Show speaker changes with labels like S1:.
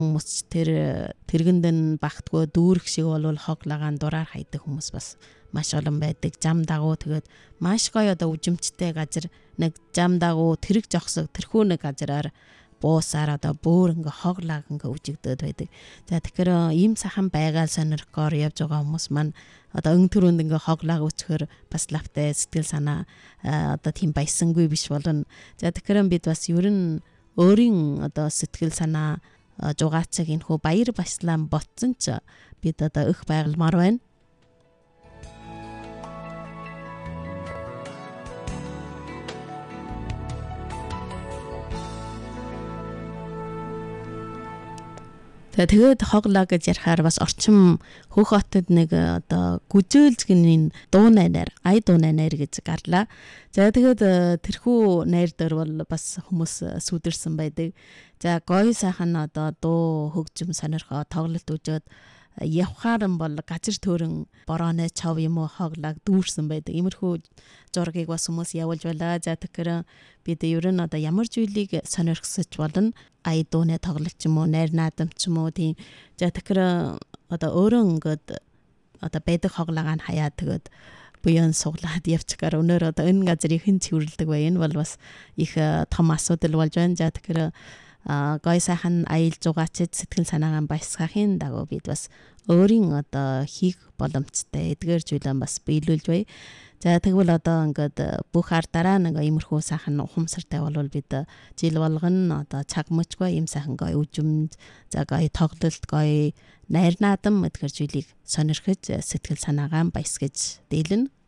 S1: хүмүүс тэр тэргэнд нь багтгүй дүүрэх шиг бол хоглогаан дураар хайдаг хүмүүс бас маш олон байдаг. Зам дагуу тэгээд маш гоё одоо үжимчтэй газар нэг зам дагуу тэрэг жогсог тэрхүү нэг газараар буусаар одоо бөөр ингээ хоглаг ингээ үжигдээд байдаг. За тэгэхээр ийм сайхан байгаал сонирхгоор явж байгаа хүмүүс маань одоо өн төрөнд ингээ хоглаг үцхээр бас лавтай сэтгэл санаа одоо тийм баясангүй биш болно. За тэгэхээр бид бас ер нь өөрийн одоо сэтгэл санаа жугаацаг энэхүү баяр баясгалан ботсон ч бид одоо их байгалмаар байна. Тэгээд хоглоо гэж ярихаар бас орчим Хөх хотод нэг одоо гүжээлзгний дуу найнаар ай дуу найнаар гэж гарлаа. За тэгээд тэрхүү найр дээр бол бас хүмүүс сүдэрсэн байдаг. За гоё сайхан одоо дуу хөгжим сонирхоо тоглолт үжөөд явхаар бол газар төрөн борооны чав юм уу хоглог дүүрсэн байдаг. Иймэрхүү зургийг бас хүмүүс явуулж байлаа. За тэгэхээр бид ер нь одоо ямар зүйлийг сонирхсож болно? Ай дууны тоглолт ч юм уу, найр наадам ч юм уу тийм. За тэгэхээр одоо өөрөө ингээд одоо байдаг хоглогаан хаяа тэгээд буян суглаад явчихаар өнөр одоо энэ газрыг хэн цэвэрлдэг вэ? Энэ бол бас их том асуудал болж байна. За тэгэхээр гой сайхан аял зугаачид сэтгэл санаагаа баясгахын дагуу бид бас өөрийн одоо хийх боломжтой эдгээр зүйлээ бас биелүүлж бай. За тэгвэл одоо ингээд бүх ардараа нэг иймэрхүү сайхан ухамсартай болвол бид жил болгоно одоо цаг мөчгүй ийм сайхан гой үжимд за гой тоглолт гой найр наадам эдгээр зүйлийг сонирхож сэтгэл санаагаа баясгаж дийлнэ.